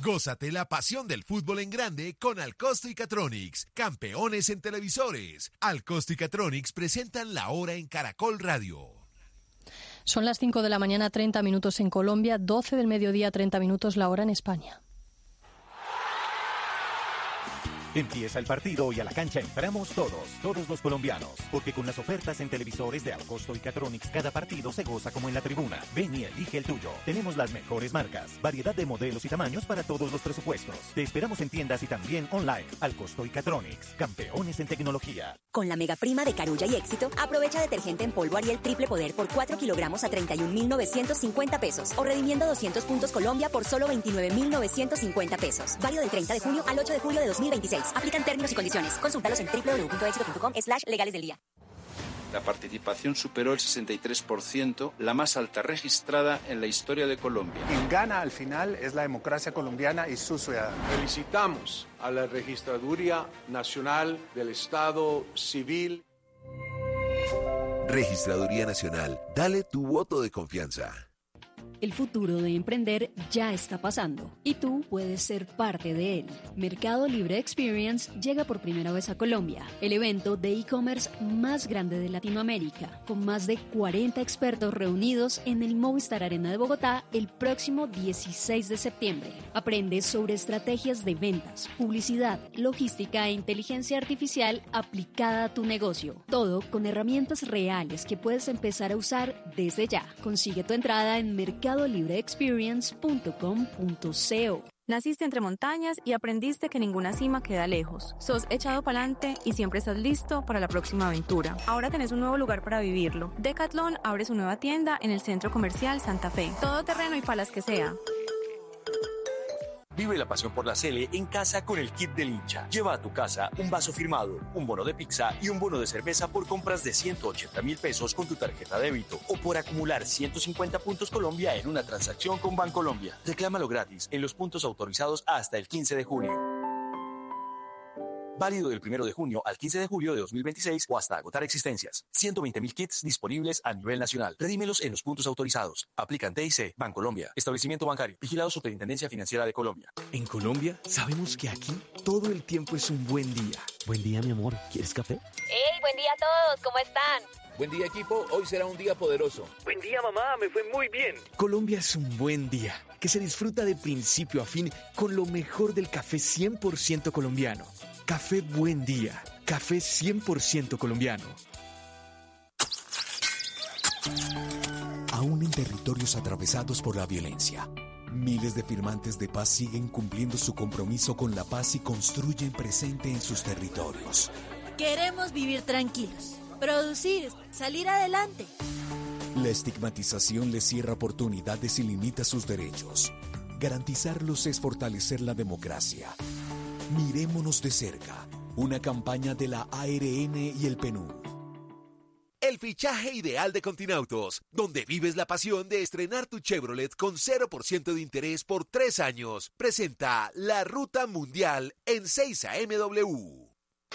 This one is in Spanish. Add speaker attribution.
Speaker 1: Gózate la pasión del fútbol en grande con Alcosto y Catronics, campeones en televisores. Alcosto y Catronics presentan La Hora en Caracol Radio.
Speaker 2: Son las 5 de la mañana, 30 minutos en Colombia, 12 del mediodía, 30 minutos la hora en España.
Speaker 3: Empieza el partido y a la cancha entramos todos los colombianos, porque con las ofertas en televisores de Alcosto y Catronics cada partido se goza como en la tribuna. Ven y elige el tuyo. Tenemos las mejores marcas, variedad de modelos y tamaños para todos los presupuestos. Te esperamos en tiendas y también online. Alcosto y Catronics, campeones en tecnología.
Speaker 4: Con la mega prima de Carulla y Éxito, aprovecha detergente en polvo Ariel triple poder por 4 kilogramos a 31.950 pesos o redimiendo 200 puntos Colombia por solo 29.950 pesos. Válido del 30 de junio al 8 de julio de 2026. Aplican términos y condiciones. Consúltalos en www.exito.com/legales del día.
Speaker 5: La participación superó el 63%, la más alta registrada en la historia de Colombia.
Speaker 6: Quien gana al final es la democracia colombiana y sus ciudadanos.
Speaker 7: Felicitamos a la Registraduría Nacional del Estado Civil.
Speaker 1: Registraduría Nacional, dale tu voto de confianza.
Speaker 8: El futuro de emprender ya está pasando y tú puedes ser parte de él. Mercado Libre Experience llega por primera vez a Colombia, el evento de e-commerce más grande de Latinoamérica, con más de 40 expertos reunidos en el Movistar Arena de Bogotá el próximo 16 de septiembre. Aprende sobre estrategias de ventas, publicidad, logística e inteligencia artificial aplicada a tu negocio. Todo con herramientas reales que puedes empezar a usar desde ya. Consigue tu entrada en mercadolibreexperience.com.co.
Speaker 9: Naciste entre montañas y aprendiste que ninguna cima queda lejos. Sos echado pa'lante y siempre estás listo para la próxima aventura. Ahora tenés un nuevo lugar para vivirlo. Decathlon abre su nueva tienda en el Centro Comercial Santa Fe. Todo terreno y palas que sea.
Speaker 10: Vive la pasión por la Sele en casa con el kit del hincha. Lleva a tu casa un vaso firmado, un bono de pizza y un bono de cerveza por compras de 180.000 pesos con tu tarjeta débito o por acumular 150 puntos Colombia en una transacción con Bancolombia. Reclámalo gratis en los puntos autorizados hasta el 15 de junio. Válido del 1 de junio al 15 de julio de 2026 o hasta agotar existencias. 120.000 kits disponibles a nivel nacional. Redímelos en los puntos autorizados. Aplican TIC, Bancolombia, establecimiento bancario, vigilado Superintendencia Financiera de Colombia.
Speaker 11: En Colombia sabemos que aquí todo el tiempo es un buen día. Buen día, mi amor. ¿Quieres café?
Speaker 12: ¡Hey, buen día a todos! ¿Cómo están?
Speaker 13: Buen día, equipo. Hoy será un día poderoso.
Speaker 14: Buen día, mamá. Me fue muy bien.
Speaker 11: Colombia es un buen día que se disfruta de principio a fin con lo mejor del café 100% colombiano. Café Buen Día, café 100% colombiano.
Speaker 15: Aún en territorios atravesados por la violencia, miles de firmantes de paz siguen cumpliendo su compromiso con la paz y construyen presente en sus territorios.
Speaker 16: Queremos vivir tranquilos, producir, salir adelante.
Speaker 15: La estigmatización les cierra oportunidades y limita sus derechos. Garantizarlos es fortalecer la democracia. Mirémonos de cerca. Una campaña de la ARN y el PNUD.
Speaker 1: El fichaje ideal de Continautos, donde vives la pasión de estrenar tu Chevrolet con 0% de interés por 3 años. Presenta la Ruta Mundial en 6 AMW.